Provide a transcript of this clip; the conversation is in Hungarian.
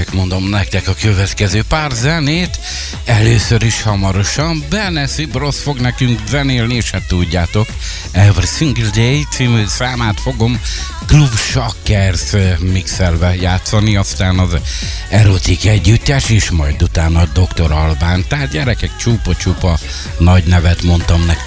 gyerekek, mondom nektek a következő pár zenét. Először is hamarosan Bernesi Bros fog nekünk zenélni, és hát tudjátok, Every Single Day című számát fogom Club Shockers mixelve játszani, aztán az Erotik együttes, és majd utána Dr. Albán. Tehát gyerekek, csupa-csupa nagy nevet mondtam nektek.